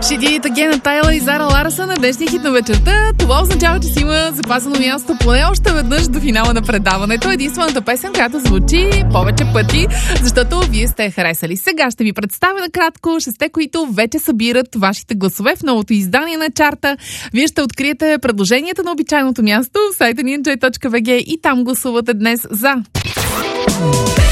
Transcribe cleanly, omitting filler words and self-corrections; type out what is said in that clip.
Шидит Гена Тайла и Зара Ларсън на днешния хит на вечерта. Това означава, че си има запазено място поне още веднъж до финала на предаването. Единствената песен, която звучи повече пъти, защото вие сте харесали. Сега ще ви представя накратко 6, които вече събират вашите гласове в новото издание на чарта. Вие ще откриете предложенията на обичайното място в сайта ni.nj.bg и там гласувате днес за